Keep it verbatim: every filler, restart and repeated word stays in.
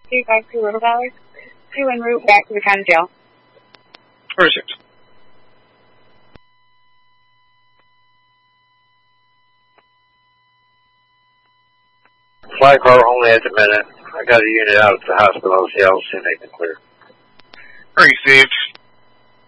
two five two Little Valley. Two en route back to the county jail. Perfect. Flag car only at the minute. I got a unit out at the hospital. See how soon they can clear. Received.